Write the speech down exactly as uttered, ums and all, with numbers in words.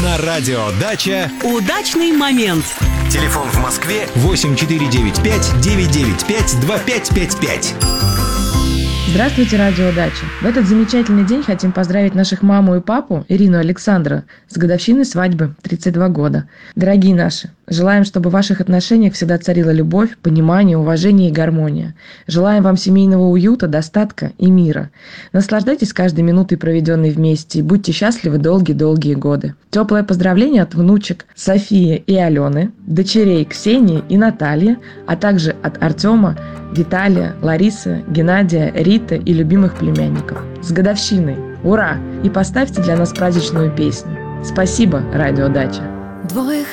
На радио «Дача» удачный момент. Телефон в Москве восемь четыре девять пять девять девять пять два пять пять пять. Здравствуйте, радио «Дача». В этот замечательный день хотим поздравить наших маму и папу, Ирину и Александра, с годовщиной свадьбы, тридцать два года. Дорогие наши, желаем, чтобы в ваших отношениях всегда царила любовь, понимание, уважение и гармония. Желаем вам семейного уюта, достатка и мира. Наслаждайтесь каждой минутой, проведенной вместе, и будьте счастливы долгие-долгие годы. Теплое поздравление от внучек Софии и Алены, дочерей Ксении и Натальи, а также от Артема, Виталия, Ларисы, Геннадия, Риты и любимых племянников. С годовщиной! Ура! И поставьте для нас праздничную песню. Спасибо, радио «Дача». Двое